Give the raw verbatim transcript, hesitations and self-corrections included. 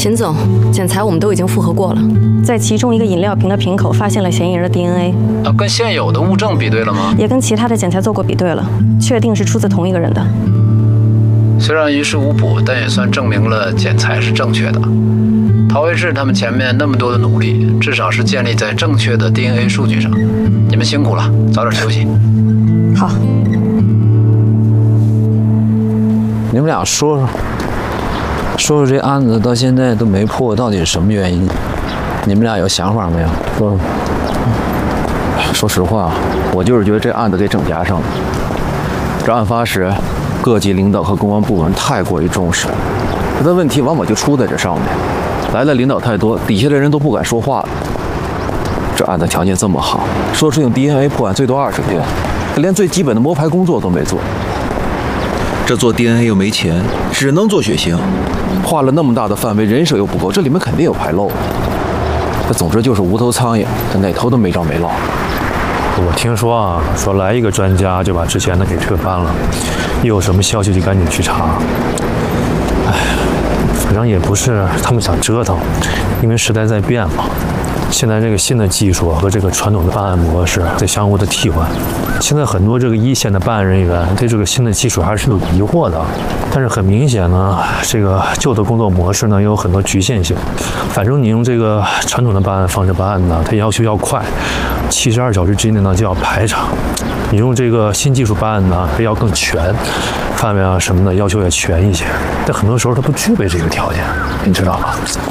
秦总，检材我们都已经复核过了，在其中一个饮料瓶的瓶口发现了嫌疑人的 D N A， 啊，跟现有的物证比对了吗？ 也跟其他的检材做过比对了，确定是出自同一个人的。 虽然于事无补，但也算证明了检材是正确的。陶维志他们前面那么多的努力，至少是建立在正确的 D N A 数据上。你们辛苦了，早点休息。 好。 你们俩说说，说说这案子到现在都没破，到底是什么原因？你们俩有想法没有？说说。 说实话，我就是觉得这案子给整夹上了。这案发时，各级领导和公安部门太过于重视，他的问题往往就出在这上面。来的领导太多，底下的人都不敢说话了。这案子条件这么好，说是用 D N A 破案最多二十天，连最基本的摸排工作都没做。这做 D N A 又没钱，只能做血型，画了那么大的范围，人手又不够，这里面肯定有排漏。这总之就是无头苍蝇，这哪头都没着没落。 我听说啊，说来一个专家就把之前的给推翻了，一有什么消息就赶紧去查。哎，反正也不是他们想折腾，因为时代在变嘛。现在这个新的技术和这个传统的办案模式在相互的替换。现在很多这个一线的办案人员对这个新的技术还是有疑惑的，但是很明显呢，这个旧的工作模式呢也有很多局限性。反正你用这个传统的办案方式办案呢，它要求要快，七十二小时之内呢就要排查；你用这个新技术办案呢，它要更全，范围啊什么的要求也全一些。但很多时候它不具备这个条件，你知道吗？